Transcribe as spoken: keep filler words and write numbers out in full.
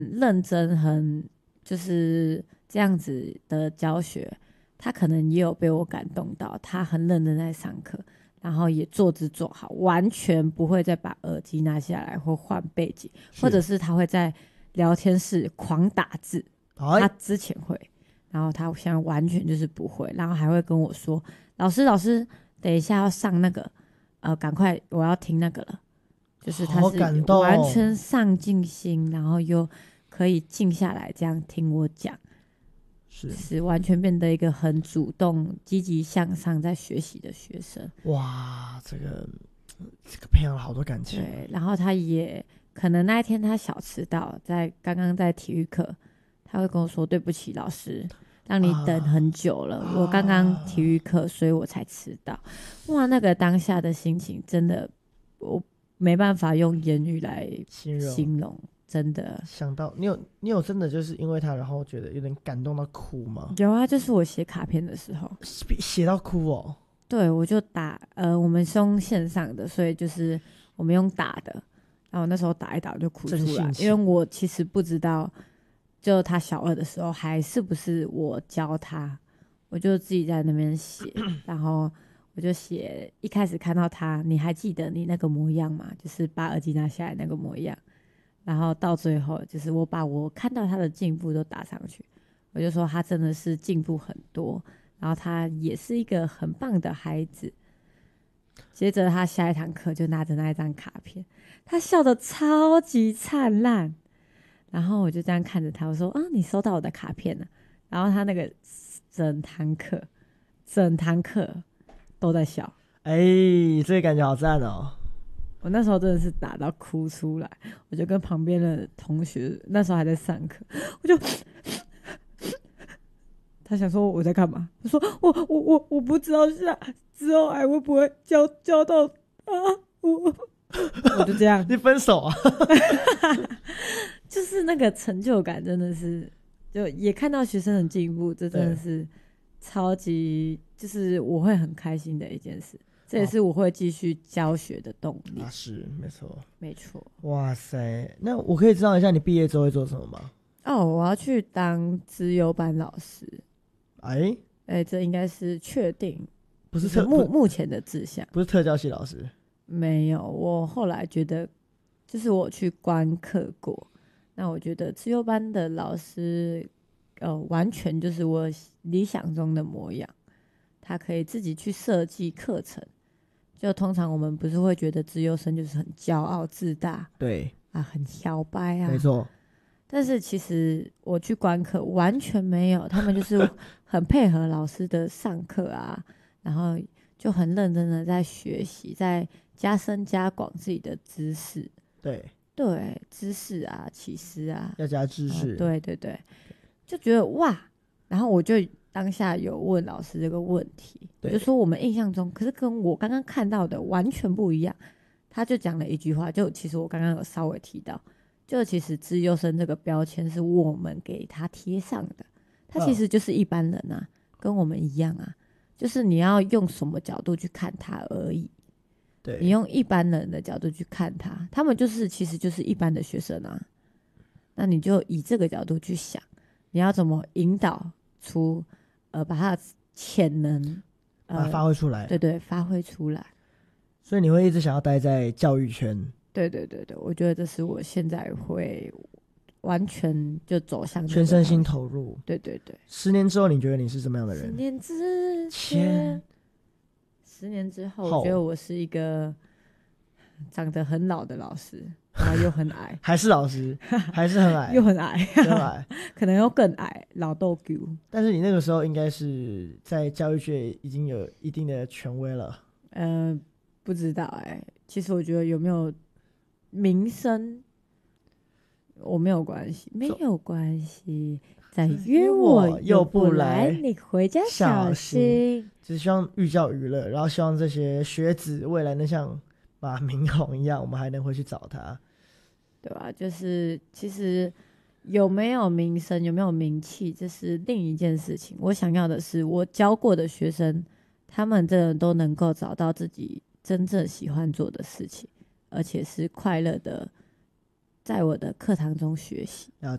认真很就是这样子的教学，他可能也有被我感动到，他很认真在上课，然后也坐姿做好，完全不会再把耳机拿下来或换背景，或者是他会在聊天室狂打字，他之前会，然后他现在完全就是不会，然后还会跟我说，老师老师等一下要上那个呃赶快我要听那个了，就是他是完全上进心，然后又可以静下来这样听我讲，是是完全变得一个很主动积极向上在学习的学生。 哇，这个这个培养了好多感情。 对，然后他也可能那一天他小迟到，在刚刚在体育课，他会跟我说对不起老师让你等很久了、啊、我刚刚体育课所以我才迟到。哇，那个当下的心情真的我没办法用言语来形 容, 形容真的。 想到你有你有真的就是因为他然后觉得有点感动到哭吗？ 有啊，就是我写卡片的时候写到哭哦。 对，我就打呃我们是用线上的，所以就是我们用打的，然后那时候打一打我就哭出来，因为我其实不知道就他小二的时候还是不是我教他，我就自己在那边写然后我就写一开始看到他，你还记得你那个模样吗？就是把耳机拿下来那个模样，然后到最后就是我把我看到他的进步都打上去，我就说他真的是进步很多，然后他也是一个很棒的孩子。接着他下一堂课就拿着那一张卡片，他笑得超级灿烂，然后我就这样看着他，我说啊，你收到我的卡片了。然后他那个整堂课整堂课都在笑。 哎，这个感觉好赞哦。 我那时候真的是打到哭出来，我就跟旁边的同学，那时候还在上课，我就他想说我在干嘛，我说我我我我不知道下之后还会不会教教到啊，我我就这样你分手啊就是那个成就感真的是，就也看到学生的进步，这真的是超级就是我会很开心的一件事，这也是我会继续教学的动力、 啊、是没错没错。 哇塞，那我可以知道一下你毕业之后会做什么吗？ 哦，我要去当资优班老师。 哎哎，这应该是确定， 不是特目目前的志向， 不是特教系老师。 没有，我后来觉得就是我去观课过，那我觉得资优班的老师呃，完全就是我理想中的模样，他可以自己去设计课程，就通常我们不是会觉得资优生就是很骄傲自大， 对啊，很摇摆啊， 没错， 但是其实我去观课完全没有，他们就是很配合老师的上课啊，然后就很认真的在学习，在加深加广自己的知识。 对对，知识啊，启示啊， 要加知识、 哦、对对对，就觉得哇，然后我就当下有问老师这个问题，我就说我们印象中可是跟我刚刚看到的完全不一样，他就讲了一句话，就其实我刚刚有稍微提到，就其实资优生这个标签是我们给他贴上的，他其实就是一般人啊、哦、跟我们一样啊，就是你要用什么角度去看他而已。 对， 你用一般人的角度去看他，他们就是其实就是一般的学生啊，那你就以这个角度去想，你要怎么引导出呃把他的潜能呃把它发挥出来， 对对，发挥出来。 所以你会一直想要待在教育圈。 对对对对，我觉得这是我现在会完全就走向全身心投入。 对对对， 十年之后你觉得你是什么样的人？ 十年之前十年之后我觉得我是一个长得很老的老师，然后又很矮还是老师还是很矮又很矮很矮可能又更矮，老豆狗。 但是你那个时候应该是在教育界已经有一定的权威了。 呃不知道哎、欸，其实我觉得有没有名声我没有关系，没有关系，再约我又不来，你回家小心。 只是希望寓教于乐，然后希望这些学子未来能像马明宏一样，我们还能回去找他， 对吧？就是其实有没有名声，有没有名气，这是另一件事情。我想要的是，我教过的学生，他们真的都能够找到自己真正喜欢做的事情，而且是快乐的。 在我的课堂中学习。 了